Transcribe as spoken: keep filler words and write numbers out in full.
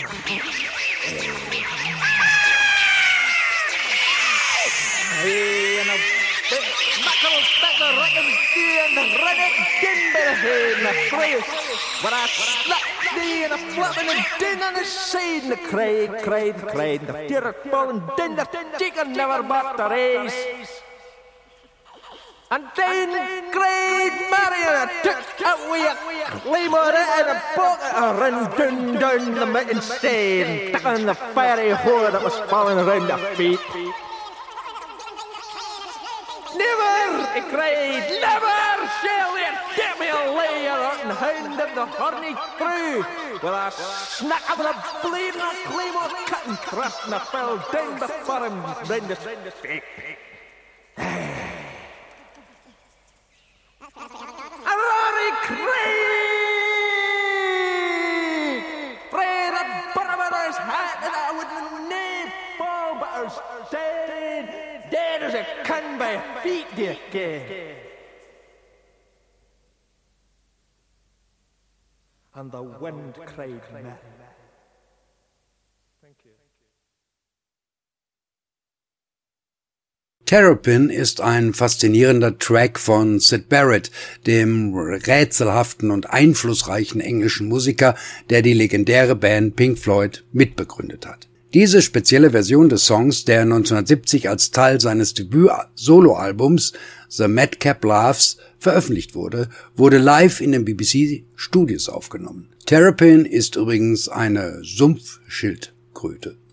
Hey, and a big knuckle back the rockin' and the running din by the head and the three. When I slap thee and a flapping and din on the side and the cried, cried, cried. The deer falling din, the chicken never bought the race. And then cried Marion, took away a claymore and a bucket, and ran down, down the mountain stair, took on the fiery whore that was falling around their feet. Never, he cried, never shall there get me a layer and hound of the horny crew. Well, I snuck up the bleeding claymore cut and thrust and I fell down before him round the feet. And Rory cried, pray the Barber's hat and I would nae fall but I was dead, dead as a can by feet, dear gay. And the wind cried merry. Thank you. Terrapin ist ein faszinierender Track von Syd Barrett, dem rätselhaften und einflussreichen englischen Musiker, der die legendäre Band Pink Floyd mitbegründet hat. Diese spezielle Version des Songs, der neunzehnhundertsiebzig als Teil seines Debüt-Soloalbums The Madcap Laughs veröffentlicht wurde, wurde live in den B B C-Studios aufgenommen. Terrapin ist übrigens eine Sumpfschildkröte.